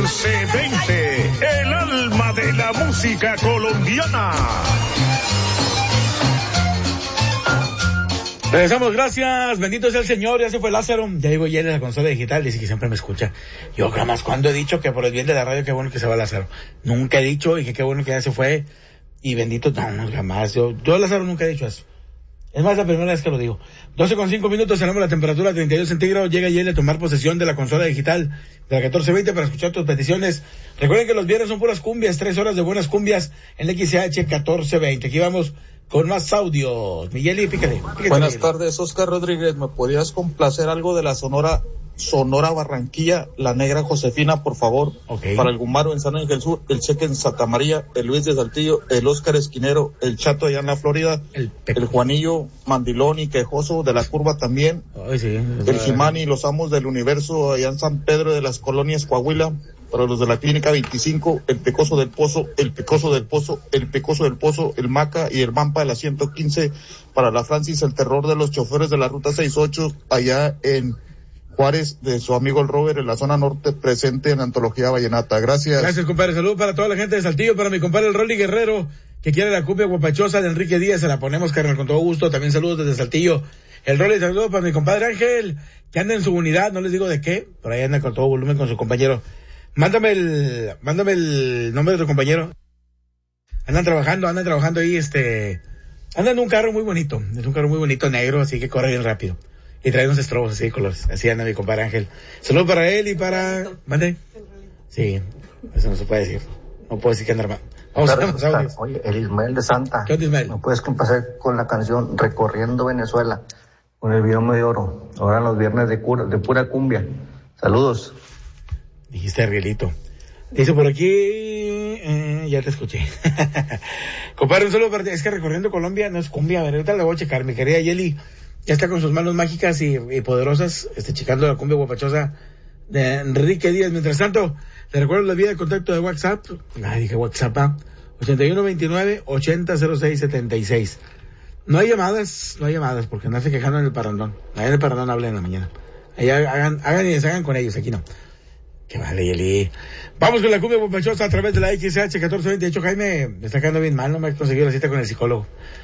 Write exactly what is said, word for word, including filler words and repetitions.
catorce veinte, el alma de la música colombiana. Regresamos, gracias, bendito sea el Señor, ya se fue Lázaro, ya llegó ya en la consola digital, dice que siempre me escucha. Yo jamás cuando he dicho que por el bien de la radio, qué bueno que se va Lázaro. Nunca he dicho, y que qué bueno que ya se fue, y bendito, no, no, jamás, yo, yo Lázaro nunca he dicho eso. Es más, la primera vez que lo digo. doce con cinco minutos, tenemos la temperatura treinta y dos centígrados, llega Yele a tomar posesión de la consola digital de la catorce veinte para escuchar tus peticiones. Recuerden que los viernes son puras cumbias, tres horas de buenas cumbias en la X C H catorce veinte. Aquí vamos con más audios. Miguel, pícale. pícale Buenas Miguel. tardes, Oscar Rodríguez. ¿Me podrías complacer algo de la Sonora Sonora Barranquilla, la Negra Josefina, por favor? Okay. Para el Gumaro en San Ángel Sur, el Cheque en Santa María, el Luis de Saltillo, el Oscar Esquinero, el Chato allá en la Florida, El, el Juanillo Mandilón y Quejoso de la Curva también, Ay, sí, el Jimani, los Amos del Universo allá en San Pedro de las Colonias Coahuila, para los de la Clínica veinticinco, el Pecoso del Pozo, el Pecoso del Pozo, el Pecoso del Pozo, el Maca y el Mampa de la ciento quince, para la Francis, el terror de los choferes de la Ruta sesenta y ocho, allá en Juárez, de su amigo el Robert, en la zona norte, presente en Antología Vallenata. Gracias. Gracias, compadre. Saludos para toda la gente de Saltillo, para mi compadre el Rolly Guerrero, que quiere la cumbia guapachosa de Enrique Díaz, se la ponemos, carnal, con todo gusto. También saludos desde Saltillo. El Rolly, saludos para mi compadre Ángel, que anda en su unidad, no les digo de qué, por ahí anda con todo volumen con su compañero. Mándame el, mándame el nombre de tu compañero. Andan trabajando, andan trabajando ahí, este, andan en un carro muy bonito, es un carro muy bonito, negro, así que corre bien rápido. Y trae unos estrobos así de colores, así anda mi compadre Ángel. Saludos para él y para, ¿mande? Sí, eso no se puede decir, no puedo decir que anda mal. Vamos a ver los audios. Oye, el Ismael de Santa. ¿Qué onda, Ismael? ¿Me puedes complacer con la canción Recorriendo Venezuela? Con el bioma de oro. Ahora los viernes de, cura, de pura cumbia. Saludos. Dijiste Arielito. Dice por aquí, eh, ya te escuché. Compadre, un saludo para ti. Es que Recorriendo Colombia no es cumbia. A ver, ahorita la voy a checar. Mi querida Yeli ya está con sus manos mágicas y, y poderosas, este, checando la cumbia guapachosa de Enrique Díaz. Mientras tanto, te recuerdo la vía de contacto de WhatsApp. Ah, dije WhatsApp, ¿ah? ochenta y uno veintinueve ochenta cero seis setenta y seis. No hay llamadas, no hay llamadas, porque no se quejando en el parrandón. Allá en el parrandón hablen en la mañana. Allá hagan, hagan y deshagan con ellos, aquí no. Qué vale, Yeli. Vamos con la cumbia guapachosa a través de la X H catorce veinte. De hecho, Jaime me está quedando bien mal, no me ha conseguido la cita con el psicólogo.